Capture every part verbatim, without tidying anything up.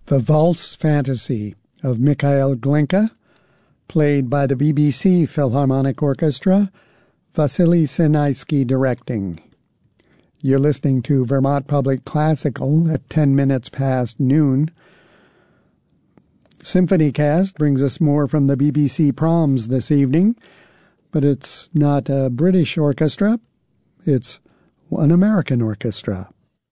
The Valse Fantasy of Mikhail Glinka, played by the B B C Philharmonic Orchestra, Vasily Sinaisky directing. You're listening to Vermont Public Classical at ten minutes past noon. SymphonyCast brings us more from the B B C Proms this evening, but it's not a British orchestra, it's an American orchestra.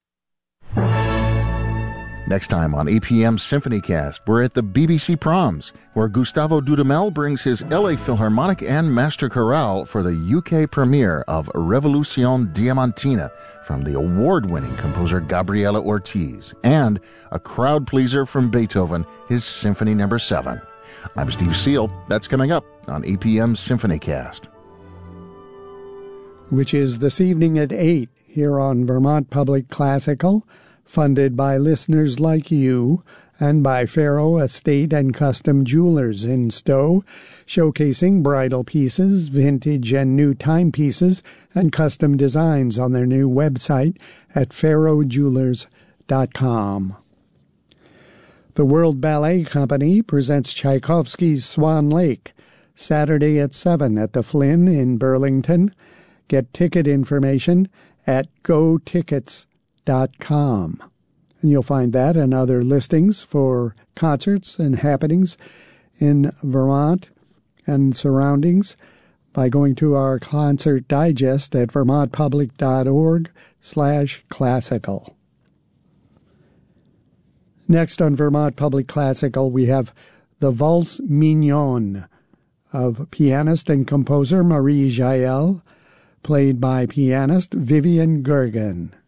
Next time on A P M SymphonyCast, we're at the B B C Proms, where Gustavo Dudamel brings his L A Philharmonic and Master Chorale for the U K premiere of Revolution Diamantina from the award-winning composer Gabriela Ortiz, and a crowd pleaser from Beethoven, his Symphony Number seven. I'm Steve Seal. That's coming up on A P M SymphonyCast. Which is this evening at eight here on Vermont Public Classical, funded by listeners like you and by Faro Estate and Custom Jewelers in Stowe, showcasing bridal pieces, vintage and new timepieces, and custom designs on their new website at faro jewelers dot com. The World Ballet Company presents Tchaikovsky's Swan Lake, Saturday at seven at the Flynn in Burlington. Get ticket information at go tickets dot com. And you'll find that and other listings for concerts and happenings in Vermont and surroundings by going to our concert digest at vermontpublic.org slash classical. Next on Vermont Public Classical, we have the Valse Mignonne of pianist and composer Marie Jael, played by pianist Vivian Gergen.